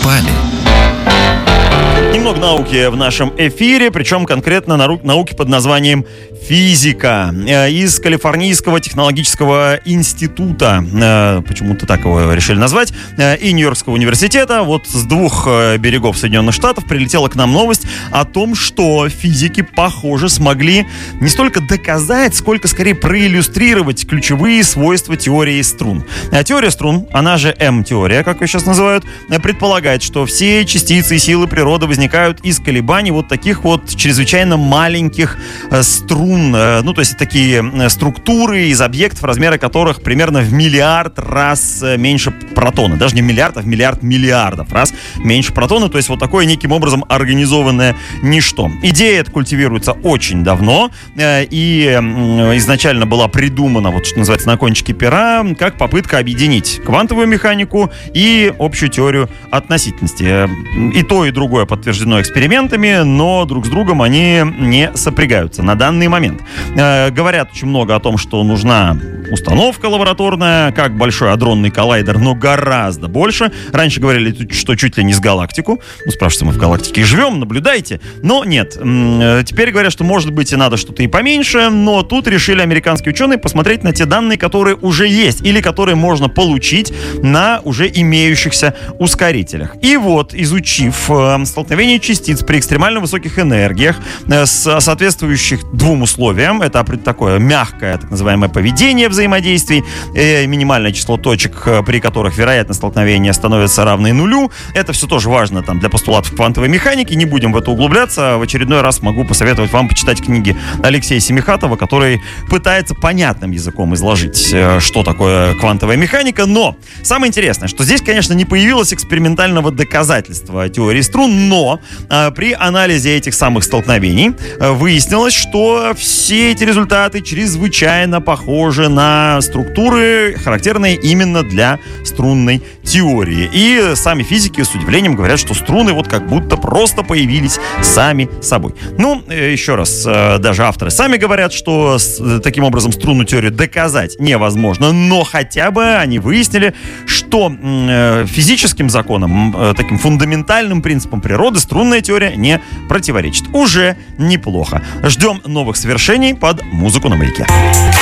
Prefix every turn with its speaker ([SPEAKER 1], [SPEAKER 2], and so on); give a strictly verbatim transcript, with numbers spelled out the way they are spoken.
[SPEAKER 1] попали.
[SPEAKER 2] Немного науки в нашем эфире, причем конкретно науки под названием физика. Из Калифорнийского технологического института, почему-то так его решили назвать, и Нью-Йоркского университета. Вот с двух берегов Соединенных Штатов прилетела к нам новость о том, что физики, похоже, смогли не столько доказать, сколько скорее проиллюстрировать ключевые свойства теории струн. Теория струн, она же М-теория, как ее сейчас называют, предполагает, что все частицы и силы природы возникают из колебаний вот таких вот чрезвычайно маленьких струн. Ну, то есть такие структуры из объектов, размеры которых примерно в миллиард раз меньше протона. Даже не миллиард, а в миллиард миллиардов раз меньше протона. То есть вот такое неким образом организованное ничто. Идея эта культивируется очень давно и изначально была придумана, вот что называется, на кончике пера, как попытка объединить квантовую механику и общую теорию относительности. И то, и другое подтверждено экспериментами, но друг с другом они не сопрягаются на данный момент. Э, говорят очень много о том, что нужна установка лабораторная, как большой адронный коллайдер, но гораздо больше. Раньше говорили, что чуть ли не с галактику. Ну, спрашивается, мы в галактике живем, наблюдайте. Но нет. Э, теперь говорят, что может быть и надо что-то и поменьше, но тут решили американские ученые посмотреть на те данные, которые уже есть, или которые можно получить на уже имеющихся ускорителях. И вот, изучив э, столкновение частиц при экстремально высоких энергиях, э, с соответствующих двум условиям, это такое мягкое, так называемое поведение взаимодействий, э, минимальное число точек, при которых вероятность столкновения становится равной нулю. Это все тоже важно там, для постулатов квантовой механики. Не будем в это углубляться. В очередной раз могу посоветовать вам почитать книги Алексея Семихатова, который пытается понятным языком изложить, э, что такое квантовая механика. Но самое интересное, что здесь, конечно, не появилось экспериментального доказательства теории струн, но э, при анализе этих самых столкновений э, выяснилось, что все эти результаты чрезвычайно похожи на структуры, характерные именно для струнной теории. И сами физики с удивлением говорят, что струны вот как будто просто появились сами собой. Ну, еще раз, даже авторы сами говорят, что таким образом струнную теорию доказать невозможно, но хотя бы они выяснили, что физическим законам, таким фундаментальным принципам природы струнная теория не противоречит. Уже неплохо. Ждем новых свершений под музыку на Маяке.